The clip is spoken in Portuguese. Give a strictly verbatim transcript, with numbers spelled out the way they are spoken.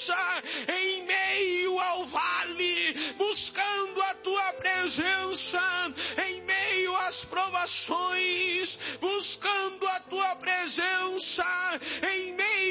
força em meio ao vale, buscando a tua presença em meio às provações, buscando a tua presença em meio